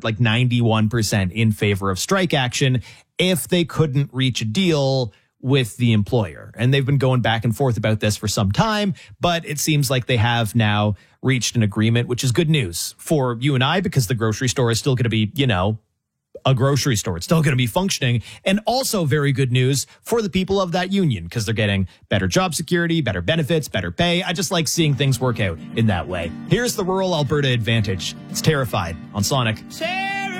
like 91% in favor of strike action if they couldn't reach a deal with the employer. And they've been going back and forth about this for some time, but it seems like they have now reached an agreement, which is good news for you and I, because the grocery store is still going to be, a grocery store. It's still going to be functioning. And also very good news for the people of that union, because they're getting better job security, better benefits, better pay. I just like seeing things work out in that way. Here's the rural Alberta advantage. It's Terrified on Sonic.